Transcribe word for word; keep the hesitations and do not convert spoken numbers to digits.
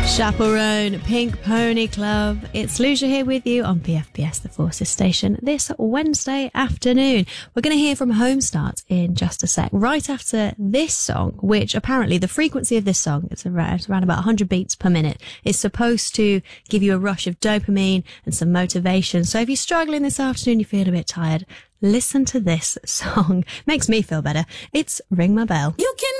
Chaperone, Pink Pony Club. It's Lucia here with you on P F P S, the Forces Station, this Wednesday afternoon. We're going to hear from Homestart in just a sec, right after this song, which apparently the frequency of this song, it's around, it's around about one hundred beats per minute, is supposed to give you a rush of dopamine and some motivation. So if you're struggling this afternoon, you feel a bit tired, listen to this song. Makes me feel better. It's Ring My Bell. You can